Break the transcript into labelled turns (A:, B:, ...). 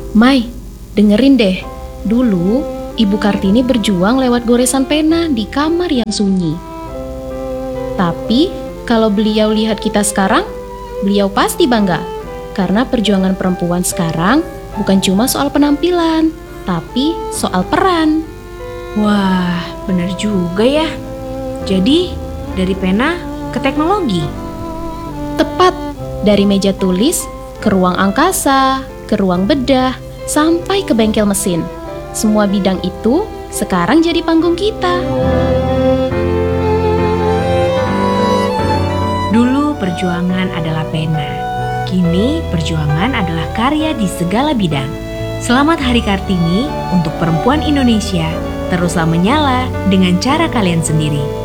A: Mai, dengerin deh. Dulu, Ibu Kartini berjuang lewat goresan pena di kamar yang sunyi. Tapi, kalau beliau lihat kita sekarang, beliau pasti bangga. Karena perjuangan perempuan sekarang bukan cuma soal penampilan, tapi soal peran.
B: Wah, benar juga ya. Jadi, dari pena ke teknologi.
A: Tepat, dari meja tulis ke ruang angkasa, ke ruang bedah, sampai ke bengkel mesin. Semua bidang itu sekarang jadi panggung kita.
B: Dulu perjuangan adalah pena. Kini perjuangan adalah karya di segala bidang. Selamat Hari Kartini untuk perempuan Indonesia. Teruslah menyala dengan cara kalian sendiri.